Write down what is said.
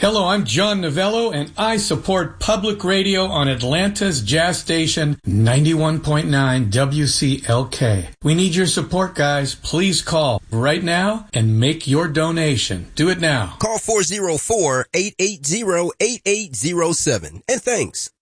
Hello, I'm John Novello, and I support public radio on Atlanta's jazz station 91.9 WCLK. We need your support, guys. Please call right now and make your donation. Do it now. Call 404-880-8807. And thanks.